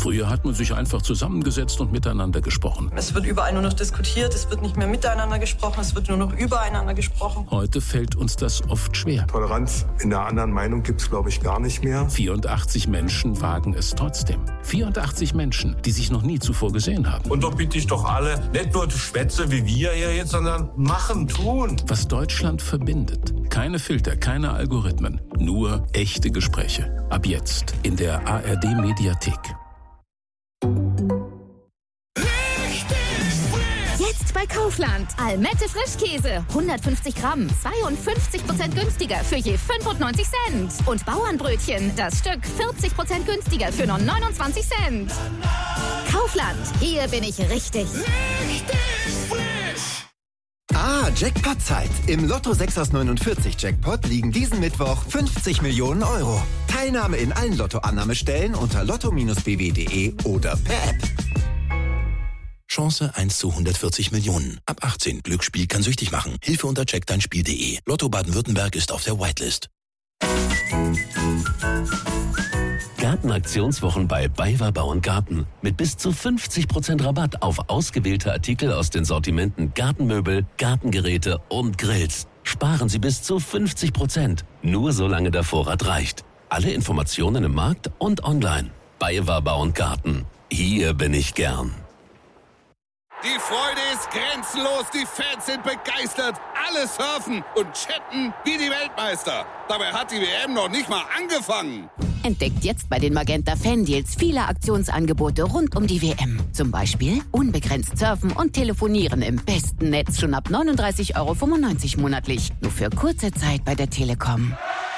Früher hat man sich einfach zusammengesetzt und miteinander gesprochen. Es wird überall nur noch diskutiert, es wird nicht mehr miteinander gesprochen, es wird nur noch übereinander gesprochen. Heute fällt uns das oft schwer. Toleranz in der anderen Meinung gibt es, glaube ich, gar nicht mehr. 84 Menschen wagen es trotzdem. 84 Menschen, die sich noch nie zuvor gesehen haben. Und doch bitte ich doch alle, nicht nur Schwätze wie wir hier jetzt, sondern machen, tun. Was Deutschland verbindet. Keine Filter, keine Algorithmen. Nur echte Gespräche. Ab jetzt in der ARD-Mediathek. Jetzt bei Kaufland. Almette Frischkäse. 150 Gramm. 52% günstiger für je 95 Cent. Und Bauernbrötchen. Das Stück 40% günstiger für nur 29 Cent. Kaufland. Hier bin ich richtig. Jackpot-Zeit. Im Lotto 6 aus 49 Jackpot liegen diesen Mittwoch 50 Millionen Euro. Teilnahme in allen Lotto-Annahmestellen unter lotto-bw.de oder per App. Chance 1 zu 140 Millionen. Ab 18. Glücksspiel kann süchtig machen. Hilfe unter checkdeinspiel.de. Lotto Baden-Württemberg ist auf der Whitelist. Gartenaktionswochen bei BayWa Bau & Garten. Mit bis zu 50% Rabatt auf ausgewählte Artikel aus den Sortimenten Gartenmöbel, Gartengeräte und Grills. Sparen Sie bis zu 50%. Nur solange der Vorrat reicht. Alle Informationen im Markt und online. BayWa Bau & Garten. Hier bin ich gern. Die Freude ist grenzenlos, die Fans sind begeistert, alle surfen und chatten wie die Weltmeister. Dabei hat die WM noch nicht mal angefangen. Entdeckt jetzt bei den Magenta Fan-Deals viele Aktionsangebote rund um die WM. Zum Beispiel unbegrenzt surfen und telefonieren im besten Netz schon ab 39,95 € monatlich. Nur für kurze Zeit bei der Telekom.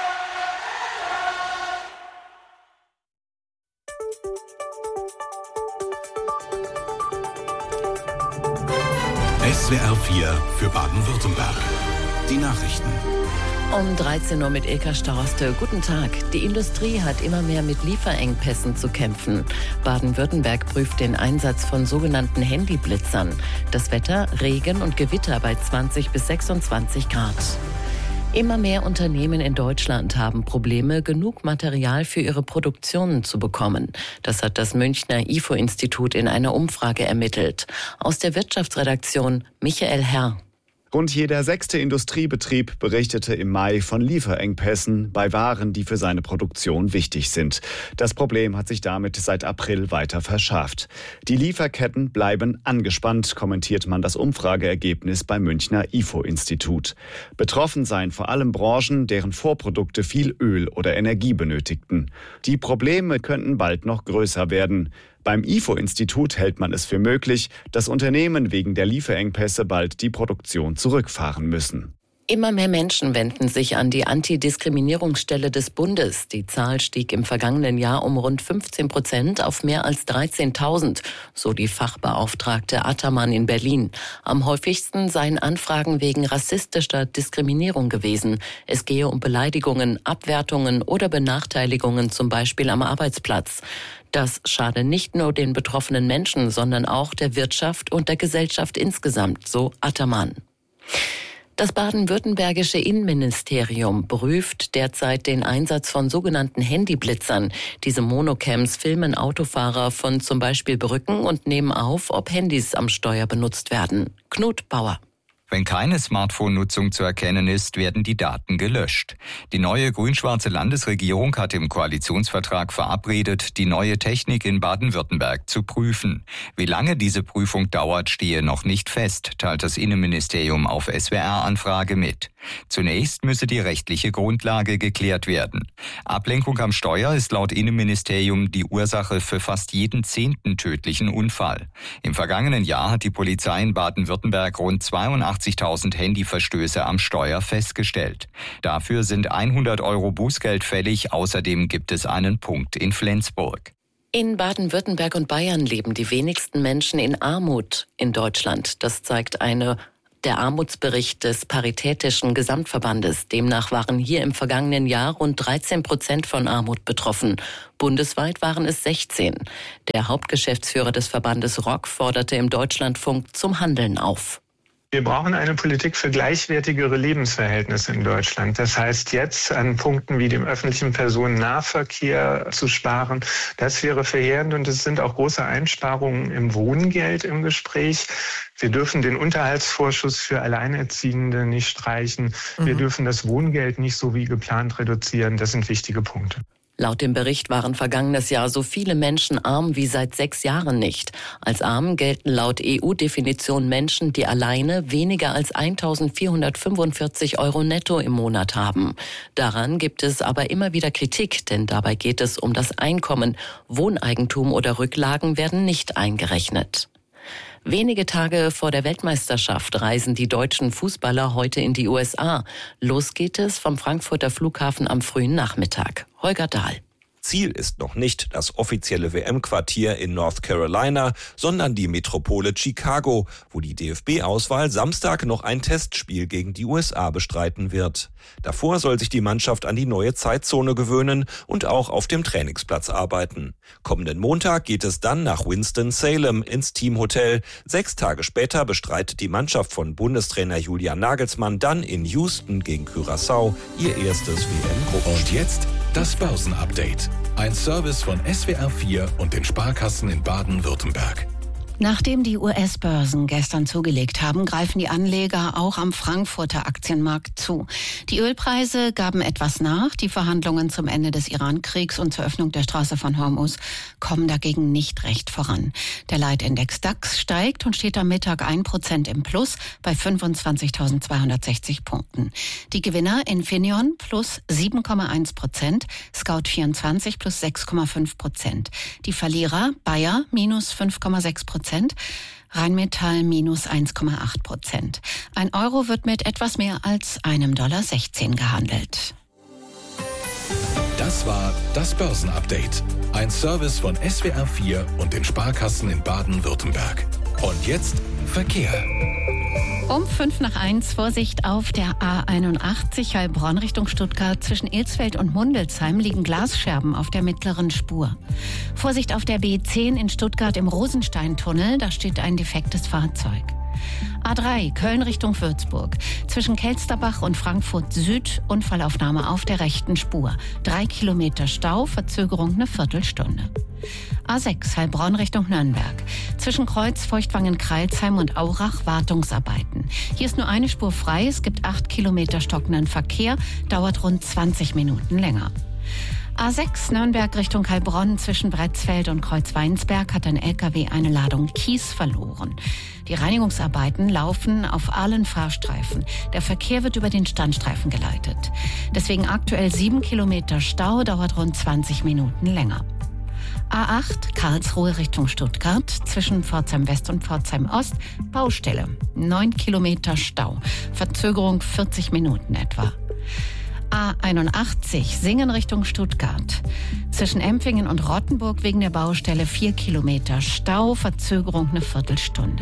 SWR 4 für Baden-Württemberg. Die Nachrichten. Um 13 Uhr mit Ilka Stauste. Guten Tag. Die Industrie hat immer mehr mit Lieferengpässen zu kämpfen. Baden-Württemberg prüft den Einsatz von sogenannten Handyblitzern. Das Wetter, Regen und Gewitter bei 20 bis 26 Grad. Immer mehr Unternehmen in Deutschland haben Probleme, genug Material für ihre Produktionen zu bekommen. Das hat das Münchner IFO-Institut in einer Umfrage ermittelt. Aus der Wirtschaftsredaktion Michael Herr. Rund jeder 6. Industriebetrieb berichtete im Mai von Lieferengpässen bei Waren, die für seine Produktion wichtig sind. Das Problem hat sich damit seit April weiter verschärft. Die Lieferketten bleiben angespannt, kommentiert man das Umfrageergebnis beim Münchner IFO-Institut. Betroffen seien vor allem Branchen, deren Vorprodukte viel Öl oder Energie benötigten. Die Probleme könnten bald noch größer werden. Beim IFO-Institut hält man es für möglich, dass Unternehmen wegen der Lieferengpässe bald die Produktion zurückfahren müssen. Immer mehr Menschen wenden sich an die Antidiskriminierungsstelle des Bundes. Die Zahl stieg im vergangenen Jahr um rund 15% auf mehr als 13.000, so die Fachbeauftragte Ataman in Berlin. Am häufigsten seien Anfragen wegen rassistischer Diskriminierung gewesen. Es gehe um Beleidigungen, Abwertungen oder Benachteiligungen, zum Beispiel am Arbeitsplatz. Das schade nicht nur den betroffenen Menschen, sondern auch der Wirtschaft und der Gesellschaft insgesamt, so Ataman. Das baden-württembergische Innenministerium prüft derzeit den Einsatz von sogenannten Handyblitzern. Diese Monocams filmen Autofahrer von zum Beispiel Brücken und nehmen auf, ob Handys am Steuer benutzt werden. Knut Bauer. Wenn keine Smartphone-Nutzung zu erkennen ist, werden die Daten gelöscht. Die neue grün-schwarze Landesregierung hat im Koalitionsvertrag verabredet, die neue Technik in Baden-Württemberg zu prüfen. Wie lange diese Prüfung dauert, stehe noch nicht fest, teilt das Innenministerium auf SWR-Anfrage mit. Zunächst müsse die rechtliche Grundlage geklärt werden. Ablenkung am Steuer ist laut Innenministerium die Ursache für fast jeden 10. tödlichen Unfall. Im vergangenen Jahr hat die Polizei in Baden-Württemberg rund 82.000 Handyverstöße am Steuer festgestellt. Dafür sind 100 € Bußgeld fällig. Außerdem gibt es einen Punkt in Flensburg. In Baden-Württemberg und Bayern leben die wenigsten Menschen in Armut in Deutschland. Das zeigt der Armutsbericht des Paritätischen Gesamtverbandes. Demnach waren hier im vergangenen Jahr rund 13% von Armut betroffen. Bundesweit waren es 16. Der Hauptgeschäftsführer des Verbandes Rock forderte im Deutschlandfunk zum Handeln auf. Wir brauchen eine Politik für gleichwertigere Lebensverhältnisse in Deutschland. Das heißt, jetzt an Punkten wie dem öffentlichen Personennahverkehr zu sparen, das wäre verheerend. Und es sind auch große Einsparungen im Wohngeld im Gespräch. Wir dürfen den Unterhaltsvorschuss für Alleinerziehende nicht streichen. Wir dürfen das Wohngeld nicht so wie geplant reduzieren. Das sind wichtige Punkte. Laut dem Bericht waren vergangenes Jahr so viele Menschen arm wie seit 6 Jahren nicht. Als arm gelten laut EU-Definition Menschen, die alleine weniger als 1.445 € netto im Monat haben. Daran gibt es aber immer wieder Kritik, denn dabei geht es um das Einkommen. Wohneigentum oder Rücklagen werden nicht eingerechnet. Wenige Tage vor der Weltmeisterschaft reisen die deutschen Fußballer heute in die USA. Los geht es vom Frankfurter Flughafen am frühen Nachmittag. Holger Dahl. Ziel ist noch nicht das offizielle WM-Quartier in North Carolina, sondern die Metropole Chicago, wo die DFB-Auswahl Samstag noch ein Testspiel gegen die USA bestreiten wird. Davor soll sich die Mannschaft an die neue Zeitzone gewöhnen und auch auf dem Trainingsplatz arbeiten. Kommenden Montag geht es dann nach Winston-Salem ins Teamhotel. 6 Tage später bestreitet die Mannschaft von Bundestrainer Julian Nagelsmann dann in Houston gegen Curaçao ihr erstes WM-Gruppenspiel. Und jetzt das Börsenupdate. Ein Service von SWR4 und den Sparkassen in Baden-Württemberg. Nachdem die US-Börsen gestern zugelegt haben, greifen die Anleger auch am Frankfurter Aktienmarkt zu. Die Ölpreise gaben etwas nach. Die Verhandlungen zum Ende des Iran-Kriegs und zur Öffnung der Straße von Hormuz kommen dagegen nicht recht voran. Der Leitindex DAX steigt und steht am Mittag 1% im Plus bei 25.260 Punkten. Die Gewinner Infineon plus 7,1%, Scout24 plus 6,5%. Die Verlierer Bayer minus 5,6%. Rheinmetall minus 1,8%. Ein Euro wird mit etwas mehr als $1,16 gehandelt. Das war das Börsenupdate. Ein Service von SWR4 und den Sparkassen in Baden-Württemberg. Und jetzt Verkehr. Um 1:05 Vorsicht auf der A81 Heilbronn Richtung Stuttgart. Zwischen Ilsfeld und Mundelsheim liegen Glasscherben auf der mittleren Spur. Vorsicht auf der B10 in Stuttgart im Rosensteintunnel. Da steht ein defektes Fahrzeug. A3 Köln Richtung Würzburg. Zwischen Kelsterbach und Frankfurt Süd Unfallaufnahme auf der rechten Spur. 3 Kilometer Stau, Verzögerung eine Viertelstunde. A6 Heilbronn Richtung Nürnberg. Zwischen Kreuz, Feuchtwangen, Kreilsheim und Aurach Wartungsarbeiten. Hier ist nur eine Spur frei. Es gibt 8 Kilometer stockenden Verkehr. Dauert rund 20 Minuten länger. A6 Nürnberg Richtung Heilbronn zwischen Bretzfeld und Kreuzweinsberg hat ein LKW eine Ladung Kies verloren. Die Reinigungsarbeiten laufen auf allen Fahrstreifen. Der Verkehr wird über den Standstreifen geleitet. Deswegen aktuell 7 Kilometer Stau, dauert rund 20 Minuten länger. A8 Karlsruhe Richtung Stuttgart zwischen Pforzheim West und Pforzheim Ost Baustelle. 9 Kilometer Stau. Verzögerung 40 Minuten etwa. A81 Singen Richtung Stuttgart. Zwischen Empfingen und Rottenburg wegen der Baustelle 4 Kilometer Stau, Verzögerung eine Viertelstunde.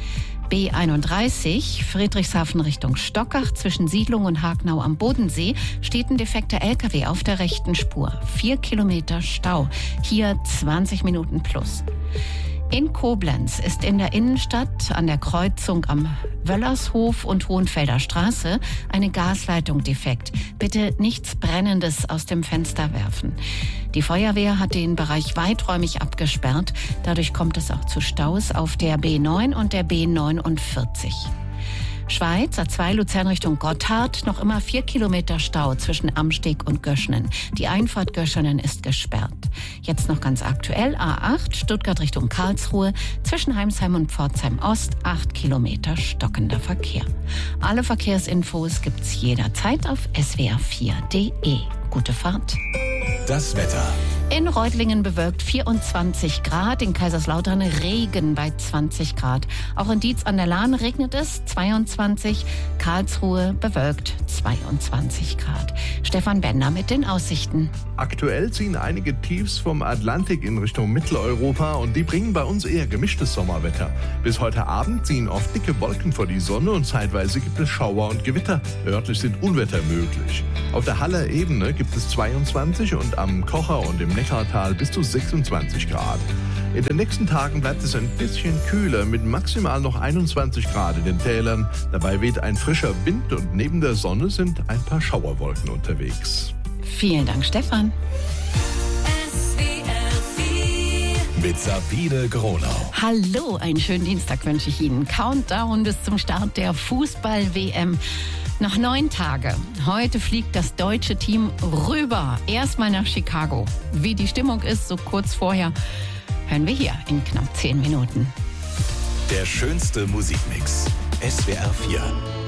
B31 Friedrichshafen Richtung Stockach zwischen Siedlung und Hagnau am Bodensee steht ein defekter LKW auf der rechten Spur. 4 Kilometer Stau, hier 20 Minuten plus. In Koblenz ist in der Innenstadt an der Kreuzung am Wöllershof und Hohenfelder Straße eine Gasleitung defekt. Bitte nichts Brennendes aus dem Fenster werfen. Die Feuerwehr hat den Bereich weiträumig abgesperrt. Dadurch kommt es auch zu Staus auf der B9 und der B49. Schweiz, A2 Luzern Richtung Gotthard, noch immer 4 Kilometer Stau zwischen Amsteg und Göschenen. Die Einfahrt Göschenen ist gesperrt. Jetzt noch ganz aktuell, A8 Stuttgart Richtung Karlsruhe, zwischen Heimsheim und Pforzheim Ost, 8 Kilometer stockender Verkehr. Alle Verkehrsinfos gibt's jederzeit auf swr4.de. Gute Fahrt. Das Wetter. In Reutlingen bewölkt 24 Grad, in Kaiserslautern Regen bei 20 Grad. Auch in Dietz an der Lahn regnet es 22, Karlsruhe bewölkt 22 Grad. Stefan Bender mit den Aussichten. Aktuell ziehen einige Tiefs vom Atlantik in Richtung Mitteleuropa und die bringen bei uns eher gemischtes Sommerwetter. Bis heute Abend ziehen oft dicke Wolken vor die Sonne und zeitweise gibt es Schauer und Gewitter. Örtlich sind Unwetter möglich. Auf der Haller Ebene gibt es 22 und am Kocher und im im Neckartal bis zu 26 Grad. In den nächsten Tagen bleibt es ein bisschen kühler mit maximal noch 21 Grad in den Tälern. Dabei weht ein frischer Wind und neben der Sonne sind ein paar Schauerwolken unterwegs. Vielen Dank, Stefan. Mit Sabine Gronau. Hallo, einen schönen Dienstag wünsche ich Ihnen. Countdown bis zum Start der Fußball-WM. Noch 9 Tage. Heute fliegt das deutsche Team rüber. Erstmal nach Chicago. Wie die Stimmung ist, so kurz vorher, hören wir hier in knapp 10 Minuten. Der schönste Musikmix. SWR 4.